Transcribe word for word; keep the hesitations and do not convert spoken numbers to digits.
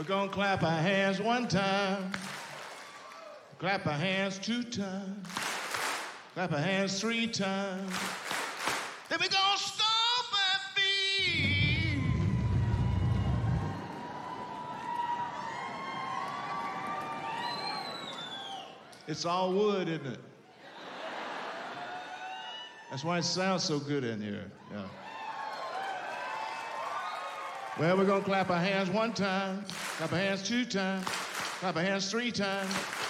gonna clap our hands one time. Clap our hands two times. Clap our hands three times. Then we gonna stomp our feet. It's all wood, isn't it? That's why it sounds so good in here. Yeah. Well, we're gonna clap our hands one time, clap our hands two times, clap our hands three times.